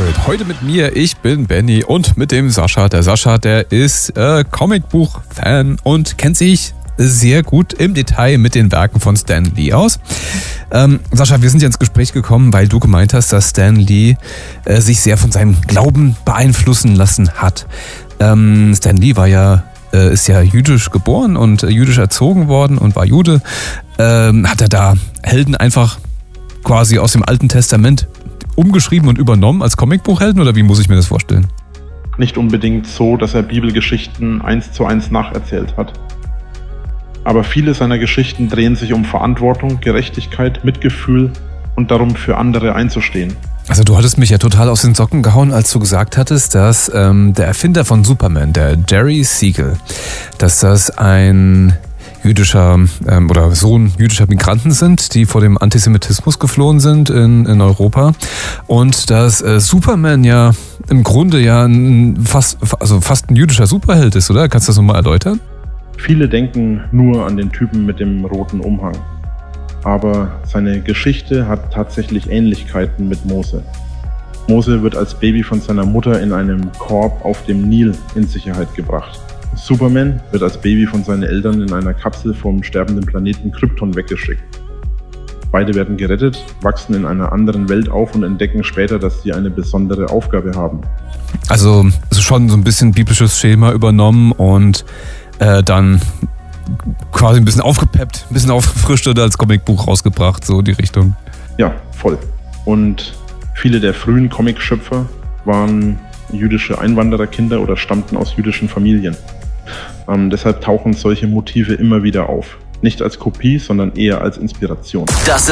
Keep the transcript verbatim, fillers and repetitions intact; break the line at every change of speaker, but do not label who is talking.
Welt. Heute mit mir, ich bin Benny und mit dem Sascha. Der Sascha, der ist äh, Comicbuch-Fan und kennt sich sehr gut im Detail mit den Werken von Stan Lee aus. Ähm, Sascha, wir sind ja ins Gespräch gekommen, weil du gemeint hast, dass Stan Lee äh, sich sehr von seinem Glauben beeinflussen lassen hat. Ähm, Stan Lee war ja, äh, ist ja jüdisch geboren und äh, jüdisch erzogen worden und war Jude. Ähm, hat er da Helden einfach quasi aus dem Alten Testament umgeschrieben und übernommen als Comicbuchhelden, oder wie muss ich mir das vorstellen?
Nicht unbedingt so, dass er Bibelgeschichten eins zu eins nacherzählt hat. Aber viele seiner Geschichten drehen sich um Verantwortung, Gerechtigkeit, Mitgefühl und darum, für andere einzustehen.
Also du hattest mich ja total aus den Socken gehauen, als du gesagt hattest, dass ähm, der Erfinder von Superman, der Jerry Siegel, dass das ein jüdischer ähm, oder Sohn jüdischer Migranten sind, die vor dem Antisemitismus geflohen sind in, in Europa, und dass äh, Superman ja im Grunde ja ein, fast, also fast ein jüdischer Superheld ist, oder? Kannst du das nochmal erläutern?
Viele denken nur an den Typen mit dem roten Umhang. Aber seine Geschichte hat tatsächlich Ähnlichkeiten mit Mose. Mose wird als Baby von seiner Mutter in einem Korb auf dem Nil in Sicherheit gebracht. Superman wird als Baby von seinen Eltern in einer Kapsel vom sterbenden Planeten Krypton weggeschickt. Beide werden gerettet, wachsen in einer anderen Welt auf und entdecken später, dass sie eine besondere Aufgabe haben.
Also schon so ein bisschen biblisches Schema übernommen und äh, dann quasi ein bisschen aufgepeppt, ein bisschen aufgefrischt oder als Comicbuch rausgebracht, so die Richtung.
Ja, voll. Und viele der frühen Comicschöpfer waren jüdische Einwandererkinder oder stammten aus jüdischen Familien. Ähm, deshalb tauchen solche Motive immer wieder auf. Nicht als Kopie, sondern eher als Inspiration.
Das